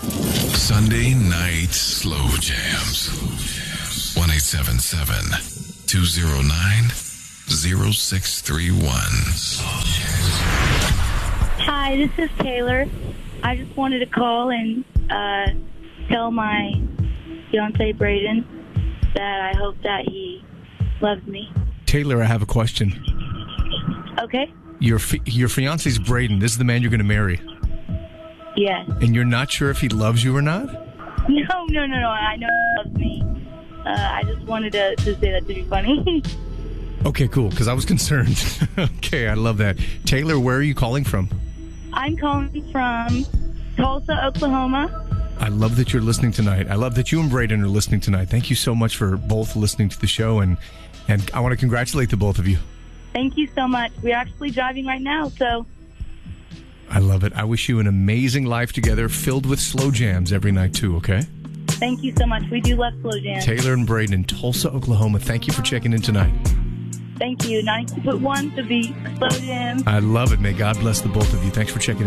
Sunday night slow jams. 1-877-209-0631. Hi, this is Taylor. I just wanted to call and tell my fiance Braden that I hope that he loves me. Taylor, I have a question. Okay? Your fiance's Braden. This is the man you're going to marry. Yes. And you're not sure if he loves you or not? No. I know he loves me. I just wanted to say that to be funny. Okay, cool, because I was concerned. Okay, I love that. Taylor, where are you calling from? I'm calling from Tulsa, Oklahoma. I love that you're listening tonight. I love that you and Braden are listening tonight. Thank you so much for both listening to the show, and I want to congratulate the both of you. Thank you so much. We're actually driving right now, so... I love it. I wish you an amazing life together, filled with slow jams every night, too, okay? Thank you so much. We do love slow jams. Taylor and Braden in Tulsa, Oklahoma, thank you for checking in tonight. Thank you. 92.1 to be slow jams. I love it. May God bless the both of you. Thanks for checking in.